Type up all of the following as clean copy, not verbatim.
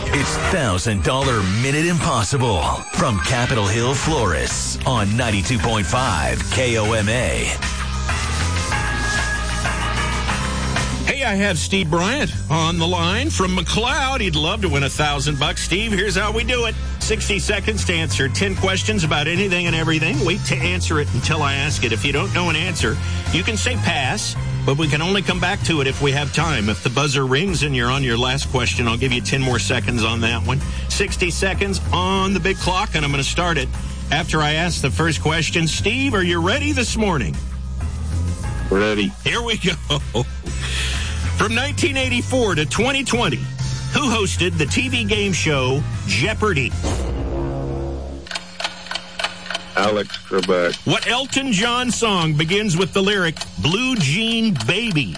It's $1,000 Minute Impossible from Capitol Hill Florists on 92.5 KOMA. Hey, I have Steve Bryant on the line from McLeod. He'd love to win $1,000. Steve, here's how we do it. 60 seconds to answer 10 questions about anything and everything. Wait to answer it until I ask it. If you don't know an answer, you can say pass, but we can only come back to it if we have time. If the buzzer rings and you're on your last question, I'll give you 10 more seconds on that one. 60 seconds on the big clock, and I'm going to start it after I ask the first question. Steve, are you ready this morning? Ready. Here we go. From 1984 to 2020, who hosted the TV game show Jeopardy? Alex Trebek. What Elton John song begins with the lyric, Blue Jean Baby?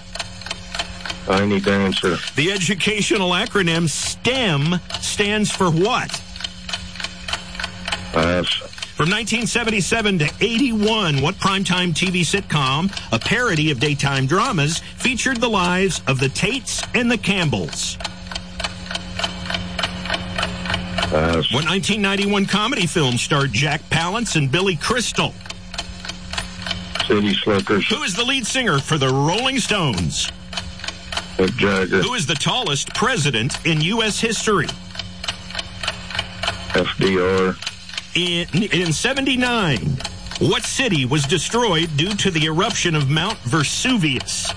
Tiny Dancer. The educational acronym STEM stands for what? Pass. From 1977 to 81, what primetime TV sitcom, a parody of daytime dramas, featured the lives of the Tates and the Campbells? Pass. What 1991 comedy film starred Jack Palance and Billy Crystal? City Slickers. Who is the lead singer for the Rolling Stones? Mick Jagger. Who is the tallest president in U.S. history? FDR. In 79, what city was destroyed due to the eruption of Mount Vesuvius?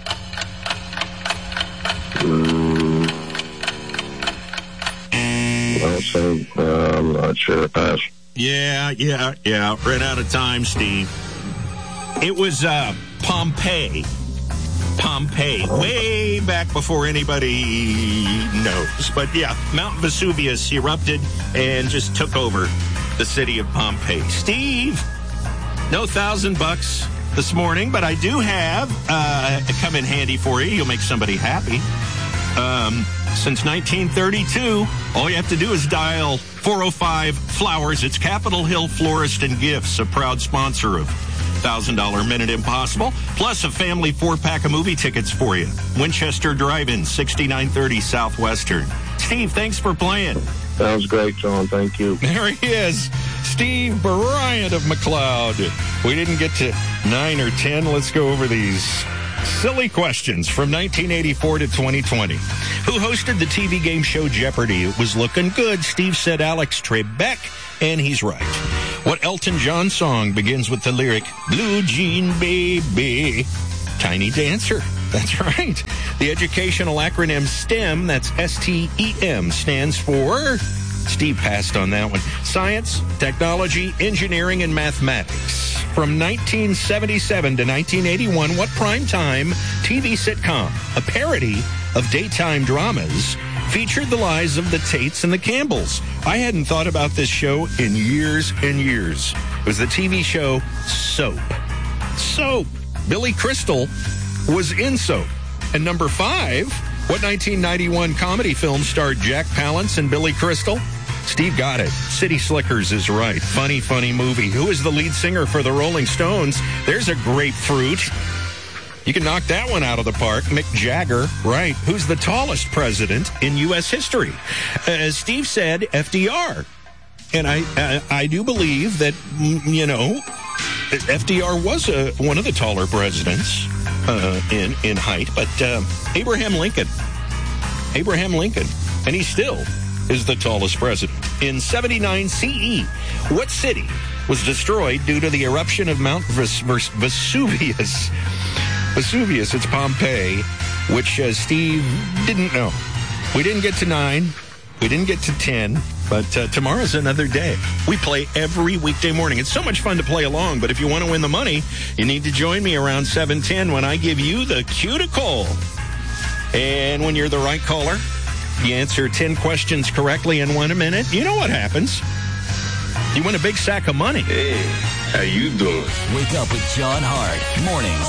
I'm not sure. Pass. Yeah. Ran out of time, Steve. It was Pompeii. Pompeii, way back before anybody knows. But yeah, Mount Vesuvius erupted and just took over the city of Pompeii. Steve, no $1,000 this morning, but I do have come in handy for you. You'll make somebody happy. Since 1932, all you have to do is dial 405 Flowers. It's Capitol Hill Florist and Gifts, a proud sponsor of $1,000 Minute Impossible, plus a family 4-pack of movie tickets for you. Winchester Drive-In, 6930 Southwestern. Steve, thanks for playing. Sounds great, John. Thank you. There he is, Steve Bryant of McLeod. We didn't get to 9 or 10. Let's go over these silly questions from 1984 to 2020. Who hosted the TV game show Jeopardy? It was looking good. Steve said Alex Trebek, and he's right. What Elton John song begins with the lyric, Blue Jean Baby? Tiny Dancer. That's right. The educational acronym STEM, that's S-T-E-M, stands for... Steve passed on that one. Science, technology, engineering, and mathematics. From 1977 to 1981, what primetime TV sitcom, a parody of daytime dramas, featured the lives of the Tates and the Campbells? I hadn't thought about this show in years and years. It was the TV show Soap. Soap. Billy Crystal was in Soap. And number 5, what 1991 comedy film starred Jack Palance and Billy Crystal? Steve got it. City Slickers is right. Funny movie. Who is the lead singer for the Rolling Stones? There's a grapefruit. You can knock that one out of the park. Mick Jagger, right. Who's the tallest president in U.S. history? As Steve said, FDR. And I do believe that, FDR was one of the taller presidents in height, but Abraham Lincoln. And he still is the tallest president. In 79 CE, what city was destroyed due to the eruption of Mount Vesuvius? Vesuvius, it's Pompeii, which Steve didn't know. We didn't get to 9. We didn't get to 10. But tomorrow's another day. We play every weekday morning. It's so much fun to play along, but if you want to win the money, you need to join me around 7:10 when I give you the cue to call. And when you're the right caller, you answer 10 questions correctly in 1 minute. You know what happens. You win a big sack of money. Hey, how you doing? Wake up with John Hart. Mornings